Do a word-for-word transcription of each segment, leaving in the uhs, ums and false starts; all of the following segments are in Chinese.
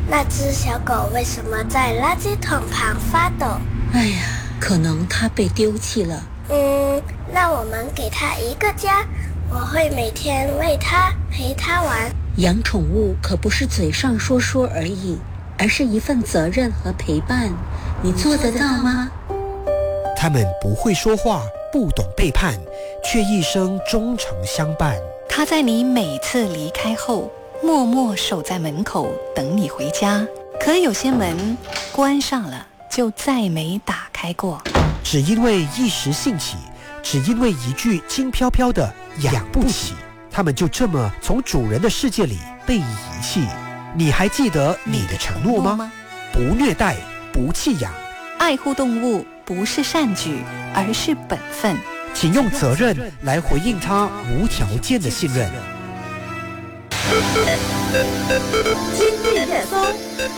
那只小狗为什么在垃圾桶旁发抖？ 哎呀，可能它被丢弃了。 嗯，那我们给它一个家，我会每天喂它，陪它玩。 养宠物可不是嘴上说说而已，而是一份责任和陪伴。你做得到吗？ 他们不会说话，不懂背叛，却一生忠诚相伴。 他在你每次离开后，默默守在门口等你回家。可有些门关上了，就再没打开过。 只因为一时兴起，只因为一句轻飘飘的养不起，他们就这么从主人的世界里被遗弃。你还记得你的承诺吗？不虐待，不弃养， 爱护动物不是善举，而是本分。 请用责任来回应他无条件的信任。 今日热搜。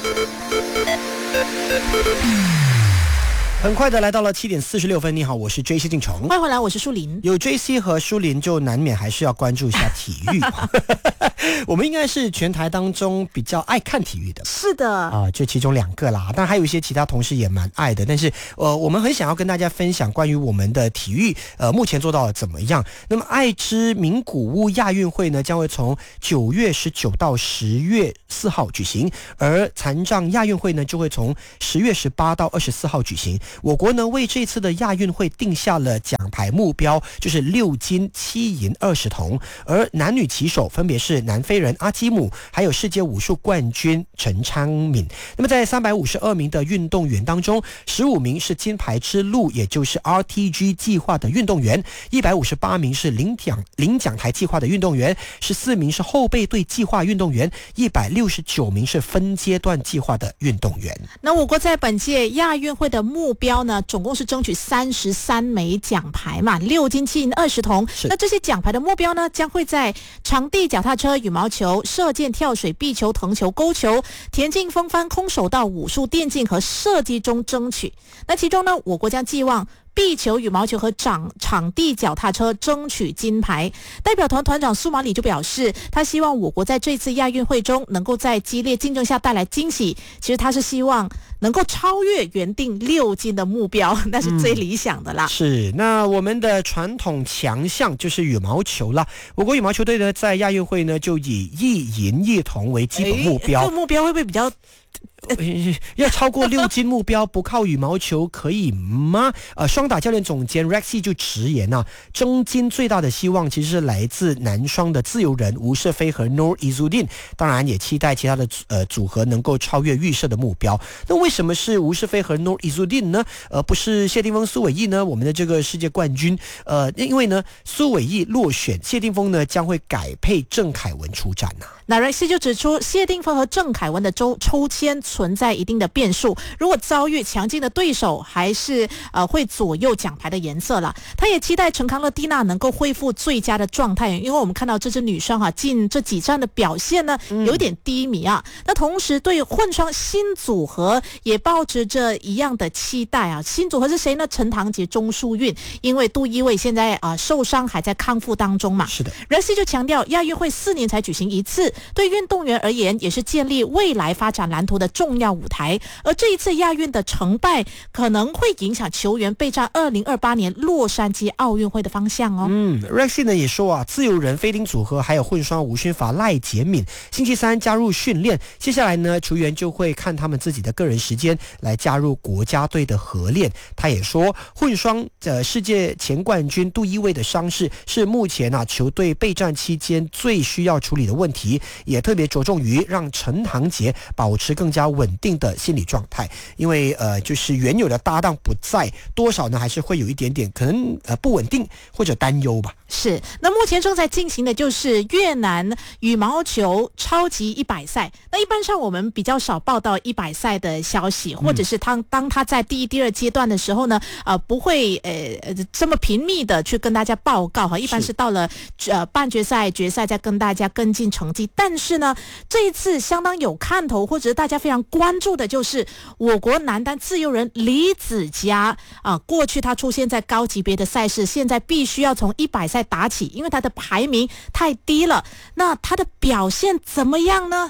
很快的来到了七点四十六分，你好，我是 J C 进城， 欢迎回来，我是舒林。 有 J C 和舒林，就难免还是要关注一下体育。我们应该是全台当中比较爱看体育的， 是的啊、呃，就其中两个啦。当然还有一些其他同事也蛮爱的，但是呃，我们很想要跟大家分享关于我们的体育，呃，目前做到了怎么样。那么爱知名古屋亚运会呢，将会从九月十九到十月四号举行，而残障亚运会呢，就会从十月十八到二十四号举行。我国呢为这次的亚运会定下了奖牌目标，就是六金七银二十铜，而男女旗手分别是南非人阿基姆，还有世界武术冠军陈昌敏。那么在三百五十二名的运动员当中，十五名是金牌之路，也就是 R T G 计划的运动员，一百五十八名是领奖领奖台计划的运动员，十四名是后备队计划运动员，一百六十九名是分阶段计划的运动员。 那我国在本届亚运会的目标呢，总共是争取三十三枚奖牌嘛，六金七银二十铜。那这些奖牌的目标呢，将会在场地脚踏车、羽毛球、射箭、跳水、壁球、藤球、勾球、田径、风帆、空手道、武术、电竞和射击中争取。那其中呢，我国将寄望壁球、羽毛球和场场地脚踏车争取金牌。代表团团长苏马里就表示，他希望我国在这次亚运会中能够在激烈竞争下带来惊喜。其实他是希望能够超越原定六金的目标，那是最理想的啦。 嗯、是，那我们的传统强项就是羽毛球啦。我国羽毛球队呢，在亚运会呢就以一银一铜为基本目标。 这个目标会不会比较？ 要超过六金目标，不靠羽毛球可以吗？呃，双打教练总监 Rexy 就直言啊，争金最大的希望其实是来自男双的自由人吴世飞和 Noor Izzuddin， 当然也期待其他的呃组合能够超越预设的目标。那为什么是吴世飞和 Noor Izzuddin 呢？呃，不是谢霆锋、苏伟毅呢？我们的这个世界冠军，呃，因为呢，苏伟毅落选，谢霆锋呢将会改配郑凯文出战呐、啊。 那 Rexy 就指出，谢霆锋和郑凯文的抽抽签存在一定的变数，如果遭遇强劲的对手，还是呃会左右奖牌的颜色了。他也期待陈康乐蒂娜能够恢复最佳的状态，因为我们看到这支女双哈、啊、近这几站的表现呢有一点低迷啊。嗯、那同时对混双新组合也抱持着一样的期待啊。新组合是谁呢？陈唐杰、钟淑韵，因为杜一伟现在啊、呃、受伤还在康复当中嘛。 是的 ，Rexy 就强调，亚运会四年才举行一次，对运动员而言也是建立未来发展蓝图的重要舞台。而这一次亚运的成败可能会影响球员备战二零二八年洛杉矶奥运会的方向哦。 嗯 Rexy 呢也说啊，自由人飞丁组合还有混双吴勋法赖洁敏星期三加入训练，接下来呢球员就会看他们自己的个人时间来加入国家队的合练。他也说，混双呃世界前冠军杜一伟的伤势是目前啊球队备战期间最需要处理的问题，也特别着重于让陈唐杰保持更加稳定的心理状态，因为呃就是原有的搭档不在，多少呢还是会有一点点可能呃不稳定或者担忧吧。 是，那目前正在进行的就是越南羽毛球超级一百赛。那一般上我们比较少报道一百赛的消息，或者是他当他在第一、第二阶段的时候呢，呃，不会呃这么频密的去跟大家报告哈。一般是到了呃半决赛、决赛再跟大家跟进成绩。但是呢，这一次相当有看头，或者是大家非常关注的就是我国男单自由人李子嘉啊，过去他出现在高级别的赛事，现在必须要从一百赛打起，因为他的排名太低了。那他的表现怎么样呢？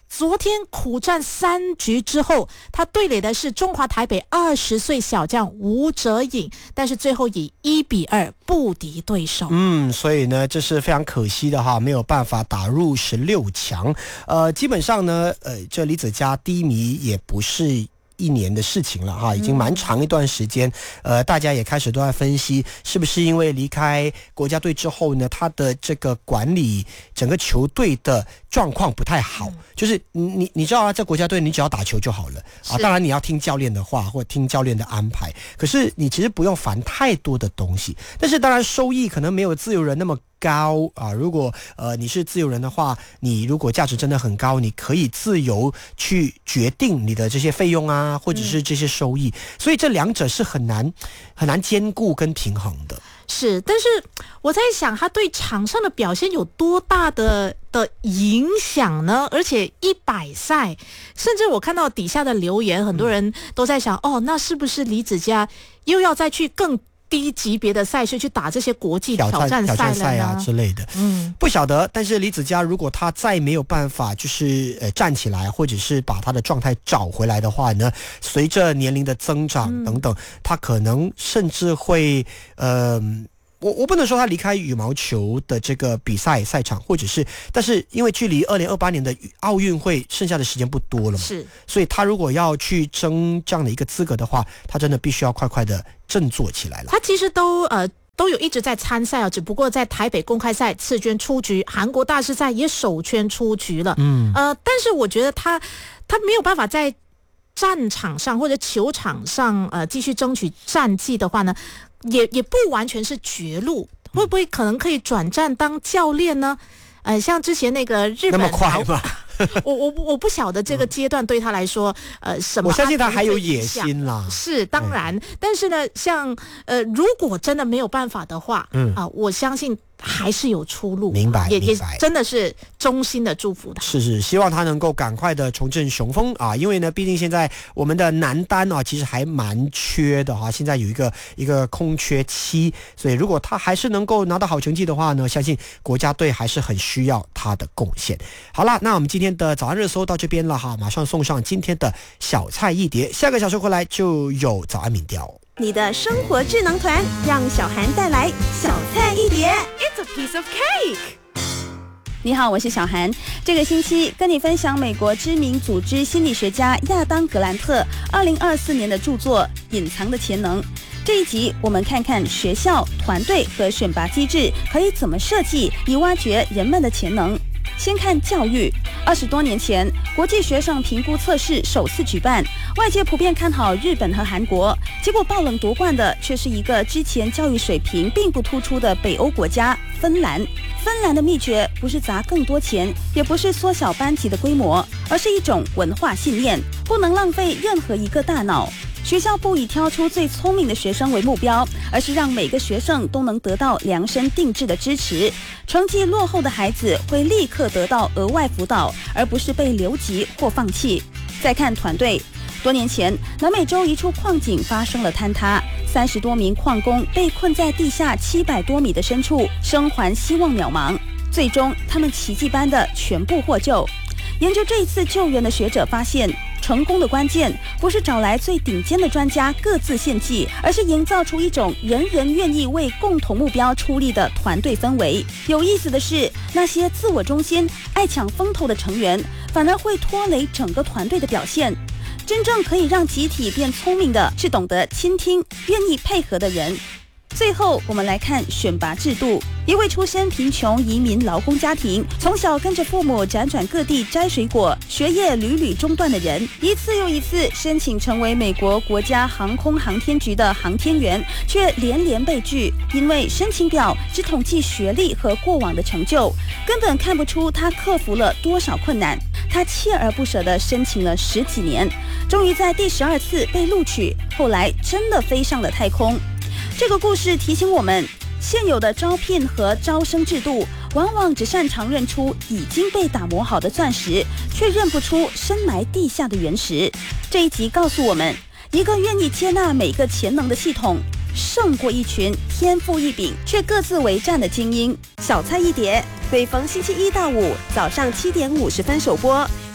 昨天苦战三局之后，他对垒的是中华台北二十岁小将吴哲颖，但是最后以一比二不敌对手。 嗯，所以呢，这是非常可惜的哈，没有办法打入十六强。呃，基本上呢，呃，这李子嘉低迷也不是一年的事情了哈，已经蛮长一段时间。呃，大家也开始都在分析，是不是因为离开国家队之后呢，他的这个管理整个球队的状况不太好。嗯、就是你你知道啊，在国家队你只要打球就好了啊，当然你要听教练的话或听教练的安排，可是你其实不用烦太多的东西。但是当然收益可能没有自由人那么高啊，如果呃你是自由人的话，你如果价值真的很高，你可以自由去决定你的这些费用啊，或者是这些收益，嗯、所以这两者是很难很难兼顾跟平衡的。 是，但是我在想，他对场上的表现有多大的的影响呢？而且一百赛，甚至我看到底下的留言，很多人都在想，嗯、哦，那是不是李子嘉又要再去更低级别的赛事去打这些国际挑战赛了呢？挑战赛啊之类的，嗯，不晓得。但是李子嘉如果他再没有办法就是呃站起来，或者是把他的状态找回来的话呢，随着年龄的增长等等，嗯、他可能甚至会呃。我我不能说他离开羽毛球的这个比赛赛场，或者是，但是因为距离二零二八年的奥运会剩下的时间不多了嘛，是，所以他如果要去争这样的一个资格的话，他真的必须要快快的振作起来了。 他其实都呃都有一直在参赛啊，只不过在台北公开赛次圈出局，韩国大师赛也首圈出局了，嗯，呃，但是我觉得他他没有办法在战场上或者球场上呃继续争取战绩的话呢，也也不完全是绝路，会不会可能可以转战当教练呢？呃，像之前那个日本， 那么快吗？ 我我我不晓得这个阶段对他来说，呃，什么？ 我相信他还有野心啦。 是当然，嗯、但是呢，像呃，如果真的没有办法的话，嗯啊、呃，我相信还是有出路。 明白， 也明白， 也真的是衷心的祝福他。 是是，希望他能够赶快的重振雄风啊！因为呢，毕竟现在我们的男单啊，其实还蛮缺的哈、啊，现在有一个一个空缺期，所以如果他还是能够拿到好成绩的话呢，相信国家队还是很需要他的贡献。好了，那我们今天的早安热搜到这边了哈，马上送上今天的小菜一碟，下个小时回来就有早安民调。 你的生活智能团，让小涵带来小菜一碟。It's a piece of cake。 你好，我是小涵。这个星期跟你分享美国知名组织心理学家亚当·格兰特二零二四年的著作《隐藏的潜能》。这一集我们看看学校、团队和选拔机制可以怎么设计，以挖掘人们的潜能。先看教育，二十多年前，国际学生评估测试首次举办，外界普遍看好日本和韩国，结果爆冷夺冠的却是一个之前教育水平并不突出的北欧国家芬兰。芬兰的秘诀不是砸更多钱，也不是缩小班级的规模，而是一种文化信念，不能浪费任何一个大脑。学校不以挑出最聪明的学生为目标，而是让每个学生都能得到量身定制的支持。成绩落后的孩子会立刻得到额外辅导，而不是被留级或放弃。再看团队，多年前，南美洲一处矿井发生了坍塌，三十多名矿工被困在地下七百多米的深处，生还希望渺茫。最终，他们奇迹般的全部获救。研究这一次救援的学者发现，成功的关键不是找来最顶尖的专家各自献技，而是营造出一种人人愿意为共同目标出力的团队氛围。有意思的是，那些自我中心、爱抢风头的成员，反而会拖累整个团队的表现。真正可以让集体变聪明的，是懂得倾听、愿意配合的人。最后，我们来看选拔制度。一位出身贫穷移民劳工家庭，从小跟着父母辗转各地摘水果，学业屡屡中断的人，一次又一次申请成为美国国家航空航天局的航天员，却连连被拒，因为申请表只统计学历和过往的成就，根本看不出他克服了多少困难。他锲而不舍地申请了十几年，终于在第十二次被录取，后来真的飞上了太空。这个故事提醒我们，现有的招聘和招生制度往往只擅长认出已经被打磨好的钻石，却认不出深埋地下的原石。这一集告诉我们，一个愿意接纳每个潜能的系统，胜过一群天赋异禀却各自为战的精英。 小菜一碟，每逢星期一到五早上七点五十分首播。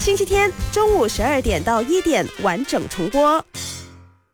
星期天中午十二点到一点完整重播。